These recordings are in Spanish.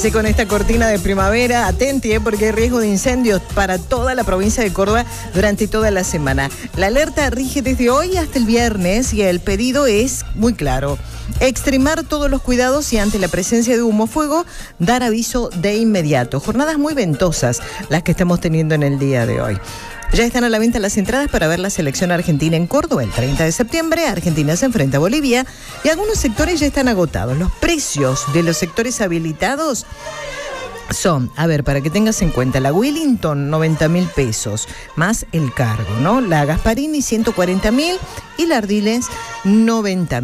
Sí, con esta cortina de primavera, atenti, porque hay riesgo de incendios para toda la provincia de Córdoba durante toda la semana. La alerta rige desde hoy hasta el viernes y el pedido es muy claro. Extremar todos los cuidados y ante la presencia de humo o fuego, dar aviso de inmediato. Jornadas muy ventosas las que estamos teniendo en el día de hoy. Ya están a la venta las entradas para ver la selección argentina en Córdoba el 30 de septiembre. Argentina se enfrenta a Bolivia y algunos sectores ya están agotados. Los precios de los sectores habilitados son, a ver, para que tengas en cuenta, la Wellington 90.000 pesos, más el cargo, ¿no? La Gasparini 140.000 y la Ardiles 90.000.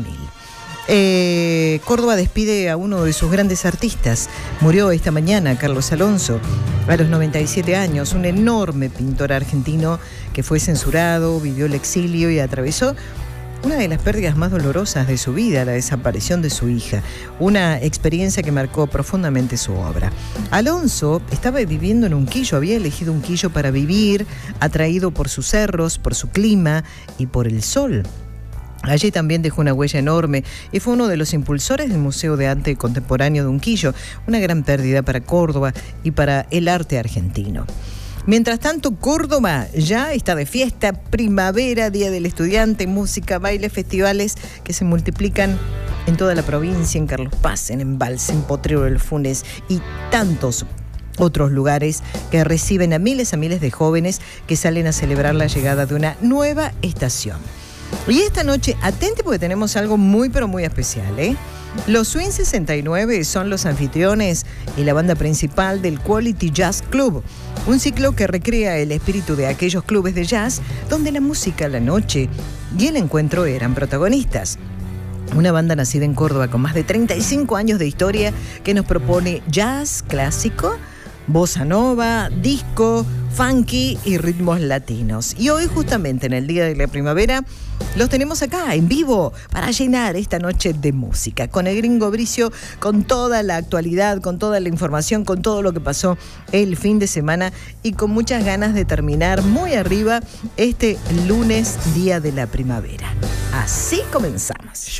Córdoba despide a uno de sus grandes artistas. Murió esta mañana Carlos Alonso, a los 97 años, un enorme pintor argentino que fue censurado, vivió el exilio y atravesó una de las pérdidas más dolorosas de su vida, la desaparición de su hija, una experiencia que marcó profundamente su obra. Alonso estaba viviendo en Unquillo, había elegido Unquillo para vivir, atraído por sus cerros, por su clima y por el sol. Allí también dejó una huella enorme y fue uno de los impulsores del Museo de Arte Contemporáneo de Unquillo, una gran pérdida para Córdoba y para el arte argentino. Mientras tanto, Córdoba ya está de fiesta, primavera, Día del Estudiante, música, baile, festivales que se multiplican en toda la provincia, en Carlos Paz, en Embalse, en Potrero del Funes y tantos otros lugares que reciben a miles de jóvenes que salen a celebrar la llegada de una nueva estación. Y esta noche, atente porque tenemos algo muy pero muy especial, ¿eh? Los Swing 69 son los anfitriones y la banda principal del Quality Jazz Club, un ciclo que recrea el espíritu de aquellos clubes de jazz donde la música, la noche y el encuentro eran protagonistas. Una banda nacida en Córdoba con más de 35 años de historia que nos propone jazz clásico, bossa nova, disco, funky y ritmos latinos. Y hoy, justamente en el Día de la Primavera, los tenemos acá en vivo para llenar esta noche de música. Con el Gringo Bricio, con toda la actualidad, con toda la información, con todo lo que pasó el fin de semana y con muchas ganas de terminar muy arriba este lunes, Día de la Primavera. Así comenzamos.